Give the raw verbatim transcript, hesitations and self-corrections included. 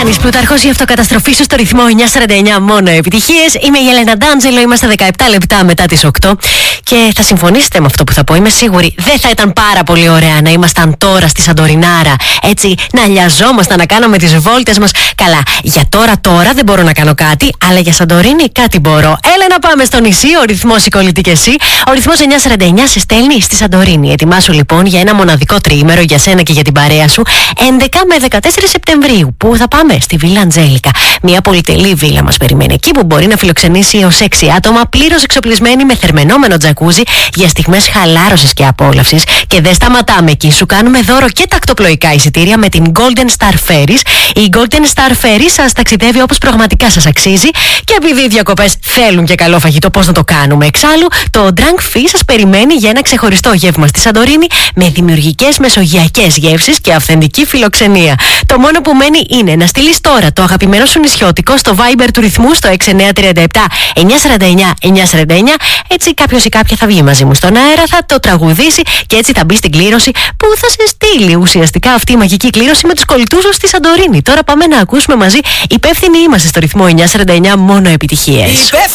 Κάνεις πλουταρχός η αυτοκαταστροφή σου στο ρυθμό εννιά σαράντα εννιά, μόνο επιτυχίες. Είμαι η Ελένα Ντάντζελο, είμαστε δεκαεπτά λεπτά μετά τις οκτώ. Και θα συμφωνήσετε με αυτό που θα πω, είμαι σίγουρη. Δεν θα ήταν πάρα πολύ ωραία να ήμασταν τώρα στη Σαντορινάρα, έτσι, να λιαζόμασταν, να κάνουμε τις βόλτες μας. Καλά, για τώρα τώρα δεν μπορώ να κάνω κάτι, αλλά για Σαντορίνη κάτι μπορώ. Έλα να πάμε στο νησί, ο ρυθμός σηκωλητή και εσύ. Ο ρυθμός εννιά σαράντα εννιά σε στέλνει στη Σαντορίνη. Ετοιμάσου λοιπόν για ένα μοναδικό τριήμερο για σένα και για την παρέα σου, έντεκα με δεκατέσσερα Σεπτεμβρίου. Πού θα πάμε? Στη Βίλα Αντζέλικα. Μια πολυτελή βίλα μας περιμένει εκεί, που μπορεί να φιλοξενήσει έως έξι άτομα, πλήρως εξοπλισμένη με θερμαινόμενο τζακούζι για στιγμές χαλάρωσης και απόλαυσης. Και δεν σταματάμε εκεί, σου κάνουμε δώρο και τακτοπλοϊκά εισιτήρια με την Golden Star Ferries. Η Golden Star Ferries σας ταξιδεύει όπως πραγματικά σας αξίζει, και επειδή οι διακοπές θέλουν και καλό φαγητό, πώς να το κάνουμε εξάλλου, το Drunk Fee σας περιμένει για ένα ξεχωριστό γεύμα στη Σαντορίνη με δημιουργικές μεσογειακές γεύσεις και αυθεντική φιλοξενία. Το μόνο που μένει είναι να στείλεις τώρα το αγαπημένο σου νησιώτικο στο Viber του ρυθμού στο έξι εννιά τρία επτά εννιά σαράντα εννιά εννιά σαράντα εννιά. Έτσι κάποιος ή κάποια θα βγει μαζί μου στον αέρα, θα το τραγουδήσει και έτσι θα μπει στην κλήρωση που θα σε στείλει ουσιαστικά αυτή η μαγική κλήρωση με τους κολλητούς σου στη Σαντορίνη. Τώρα πάμε να ακούσουμε μαζί. Υπεύθυνοι είμαστε στο ρυθμό εννιά σαράντα εννιά, μόνο επιτυχίες.